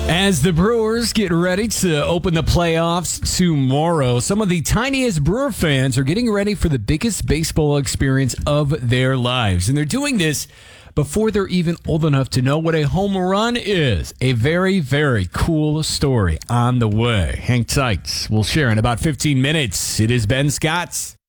As the Brewers get ready to open the playoffs tomorrow, some of the tiniest Brewer fans are getting ready for the biggest baseball experience of their lives. And they're doing this before they're even old enough to know what a home run is. A very, very cool story on the way. Hang tight. We'll share in about 15 minutes. It is Ben Scott's